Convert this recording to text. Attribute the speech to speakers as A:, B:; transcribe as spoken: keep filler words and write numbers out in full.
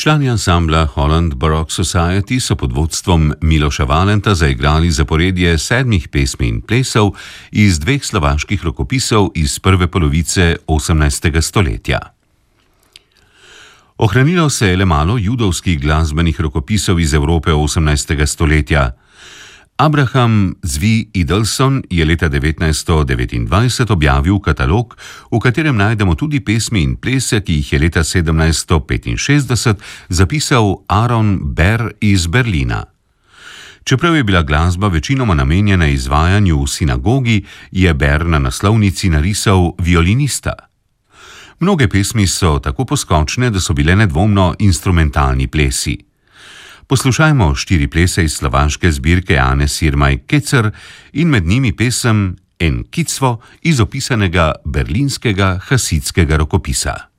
A: Člani ansambla Holland Baroque Society so pod vodstvom Miloša Valenta zaigrali zaporedje sedmih pesmi in plesov iz dveh slovaških rokopisov iz prve polovice osemnajstega stoletja. Ohranilo se je le malo judovskih glasbenih rokopisov iz Evrope osemnajstega stoletja. Abraham Zvi Idelson je leta devetnajststo devetindvajset objavil katalog, v katerem najdemo tudi pesmi in plese, ki jih je leta sedemnajststo petinšestdeset zapisal Aaron Ber iz Berlina. Čeprav je bila glasba večinoma namenjena izvajanju v sinagogi, je Ber na naslovnici narisal violinista. Mnoge pesmi so tako poskočne, da so bile nedvomno instrumentalni plesi. Poslušajmo štiri plese iz slovaške zbirke Ane Sirmaj Kecer in med njimi pesem En Kicvo iz opisanega berlinskega hasidskega rokopisa.